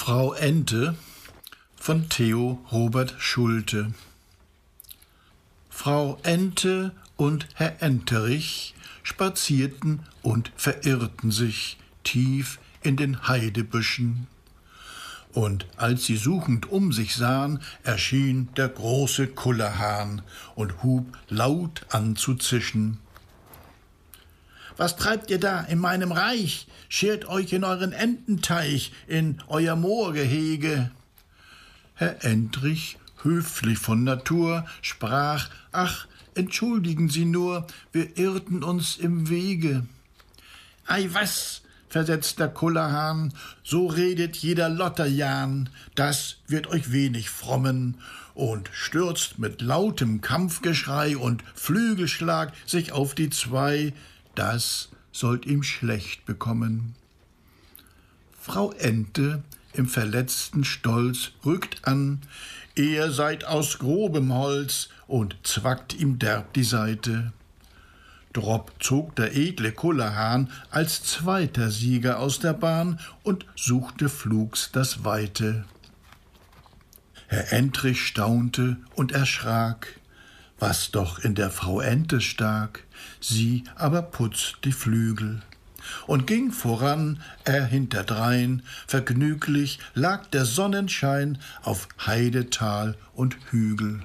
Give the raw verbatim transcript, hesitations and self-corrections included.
Frau Ente von Theo Robert Schulte. Frau Ente und Herr Enterich spazierten und verirrten sich tief in den Heidebüschen. Und als sie suchend um sich sahen, erschien der große Kullerhahn und hub laut an zu zischen. »Was treibt ihr da in meinem Reich? Schert euch in euren Ententeich, in euer Moorgehege!« Herr Enterich, höflich von Natur, sprach: »Ach, entschuldigen Sie nur, wir irrten uns im Wege.« »Ei was«, versetzt der Kullerhahn, »so redet jeder Lotterjahn, das wird euch wenig frommen«, und stürzt mit lautem Kampfgeschrei und Flügelschlag sich auf die zwei, das sollt ihm schlecht bekommen. Frau Ente im verletzten Stolz rückt an, ihr seid aus grobem Holz, und zwackt ihm derb die Seite. Drob zog der edle Kullerhahn als zweiter Sieger aus der Bahn und suchte flugs das Weite. Herr Enterich staunte und erschrak, was doch in der Frau Ente stak, sie aber putzt die Flügel und ging voran, er hinterdrein, vergnüglich lag der Sonnenschein auf Heide, Tal und Hügel.